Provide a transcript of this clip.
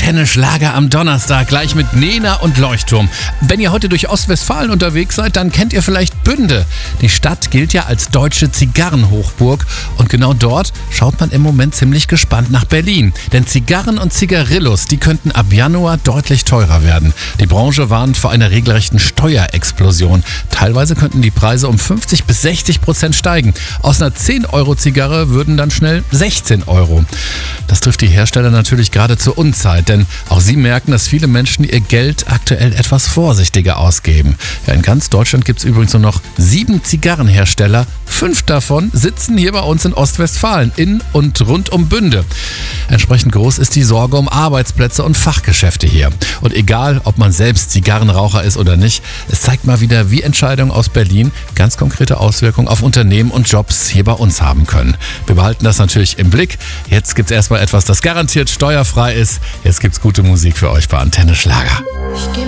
Antenne Schlager am Donnerstag, gleich mit Nena und Leuchtturm. Wenn ihr heute durch Ostwestfalen unterwegs seid, dann kennt ihr vielleicht Bünde. Die Stadt gilt ja als deutsche Zigarrenhochburg und genau dort schaut man im Moment ziemlich gespannt nach Berlin. Denn Zigarren und Zigarillos, die könnten ab Januar deutlich teurer werden. Die Branche warnt vor einer regelrechten Steuerexplosion. Teilweise könnten die Preise um 50-60% steigen. Aus einer 10-Euro-Zigarre würden dann schnell 16 Euro. Das trifft die Hersteller natürlich gerade zur Unzeit, denn auch sie merken, dass viele Menschen ihr Geld aktuell etwas vorsichtiger ausgeben. Ja, in ganz Deutschland gibt es übrigens nur noch 7 Zigarrenhersteller. 5 davon sitzen hier bei uns in Ostwestfalen, in und rund um Bünde. Entsprechend groß ist die Sorge um Arbeitsplätze und Fachgeschäfte hier. Und egal, ob man selbst Zigarrenraucher ist oder nicht, es zeigt mal wieder, wie Entscheidungen aus Berlin ganz konkrete Auswirkungen auf Unternehmen und Jobs hier bei uns haben können. Wir behalten das natürlich im Blick. Jetzt gibt es erstmal etwas, das garantiert steuerfrei ist. Jetzt gibt es gute Musik für euch bei Antenne Schlager.